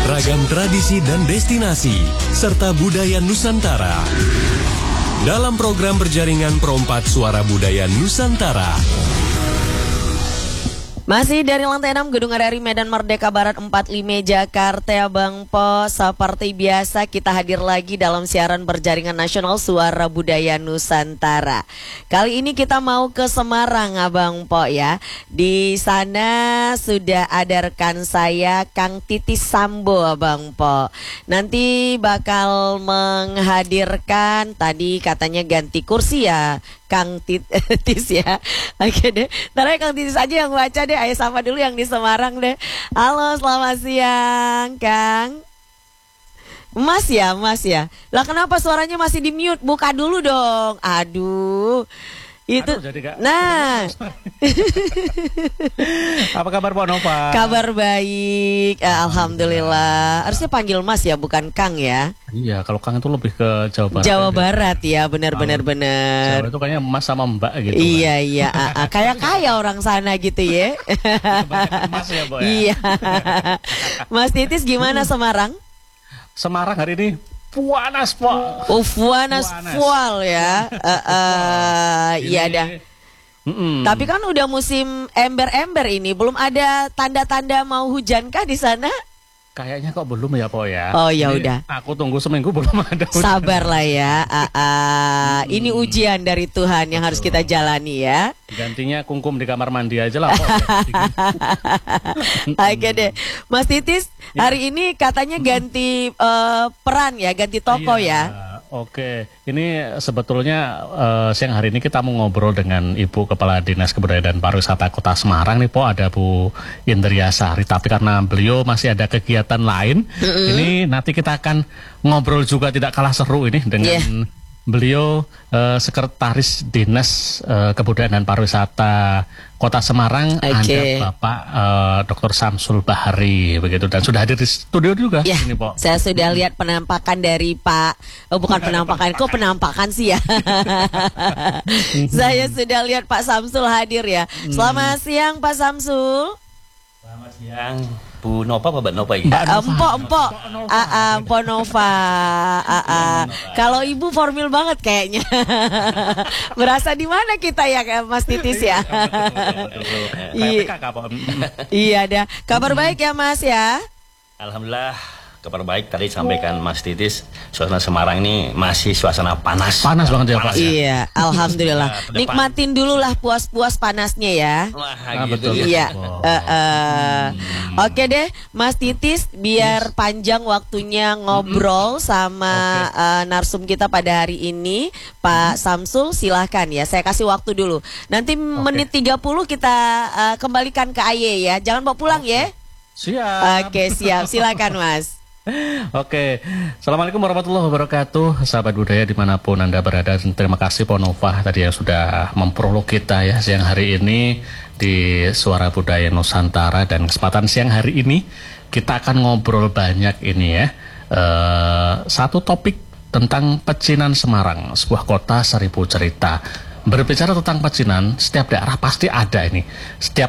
Ragam tradisi dan destinasi, serta budaya Nusantara. Dalam program berjaringan Perompak Suara Budaya Nusantara. Masih dari lantai 6 Gedung RRI Medan Merdeka Barat 45 Jakarta, Bang Po. Seperti biasa kita hadir lagi dalam siaran berjaringan nasional Suara Budaya Nusantara. Kali ini kita mau ke Semarang, Abang Po ya. Di sana sudah ada rekan saya Kang Titis Sambo, Abang Po. Nanti bakal menghadirkan, tadi katanya ganti kursi ya, Kang Titis ya. Oke deh, ntar aja Kang Titis aja yang baca deh. Ayo sama dulu yang di Semarang deh. Halo, selamat siang Kang. Mas ya. Lah kenapa suaranya masih di mute? Buka dulu dong. Aduh. Itu nah. Apa kabar Pak Nova? Kabar baik, alhamdulillah. Harusnya panggil Mas ya, bukan Kang ya. Iya, kalau Kang itu lebih ke Jawa Barat. Jawa Barat ya, benar. Jawa itu kayaknya Mas sama Mbak gitu. Iya. Kayak orang sana gitu ya. Mas ya, Bo ya. Iya. Mas Titis gimana Semarang? Semarang hari ini panas, Pak. Oh, panas fual ya. Iya dah. Tapi kan udah musim ember-ember ini, belum ada tanda-tanda mau hujankah di sana? Kayaknya kok belum ya, Po ya. Oh ya udah. Aku tunggu seminggu belum ada. Sabarlah ya. Ini ujian dari Tuhan yang harus kita jalani ya. Gantinya kungkum di kamar mandi aja lah, Po. Oke deh, Mas Titis. Hari ini katanya ganti peran ya, ganti toko ya. Oke, ini sebetulnya siang hari ini kita mau ngobrol dengan Ibu Kepala Dinas Kebudayaan dan Pariwisata Kota Semarang nih, Po, ada Bu Indria Sari. Tapi karena beliau masih ada kegiatan lain, ini nanti kita akan ngobrol juga tidak kalah seru ini dengan beliau Sekretaris Dinas Kebudayaan dan Pariwisata Kota Semarang, ada Bapak Dr. Samsul Bahari begitu, dan sudah hadir di studio juga ini, Po. Saya sudah lihat penampakan dari Pak, bukan penampakan, kok penampakan sih ya. Saya sudah lihat Pak Samsul hadir ya. Selamat siang Pak Samsul. Selamat siang Bu Nova, apa Mbak Nova ini? Empok Nova. Kalau Ibu formal banget kayaknya. Berasa di mana kita ya Mas Titis ya? Iya dah. Kabar baik ya Mas ya? Alhamdulillah kabar baik. Tadi sampaikan Mas Titis, suasana Semarang ini masih suasana panas. Panas banget ya Pak. Iya, alhamdulillah. Nikmatin dulu lah puas-puas panasnya ya. Wah, gitu. Iya. Oke deh, Mas Titis, biar panjang waktunya ngobrol sama narsum kita pada hari ini, Pak Samsul, silahkan ya. Saya kasih waktu dulu. Nanti menit 30 kita kembalikan ke Aye ya. Jangan bawa pulang ya. Siap. Oke, siap. Silakan Mas. Oke, Assalamualaikum warahmatullahi wabarakatuh, sahabat budaya dimanapun Anda berada. Terima kasih Po Nova tadi yang sudah memprolog kita ya siang hari ini di Suara Budaya Nusantara. Dan kesempatan siang hari ini kita akan ngobrol banyak ini ya. Satu topik tentang Pecinan Semarang, sebuah kota seribu cerita. Berbicara tentang pecinan, setiap daerah pasti ada ini. Setiap